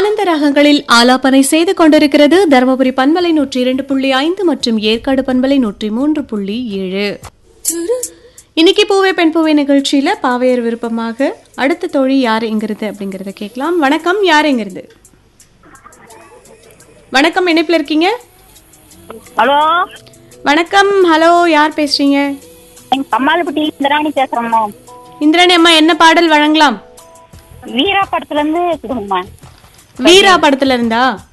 ஆனந்த ராகங்களில் ஆலாபனை செய்து கொண்டிருக்கிறது தருமபுரி பண்பலை 102.5 மற்றும் ஏற்காடு பண்பலை 103.7. இன்னைக்கு பூவே பெண் பூவே நிகழ்ச்சியில பாவையர் விருப்பமாக அடுத்த தோழி யார் எங்கிறது அப்படிங்கறத கேட்கலாம். வணக்கம், யார் எங்கிறது? வணக்கம், இணைப்புல இருக்கீங்க? ஹலோ வணக்கம். ஹலோ, யார் பேசுறீங்க? கம்மாலப்பட்டி இந்திராணி பேசுறோம்மா. இந்திராணி அம்மா, என்ன பாடல் வழங்கலாம்? வீரா படத்துல இருந்து கொடுங்கம்மா. வீரா படத்துல இருந்தா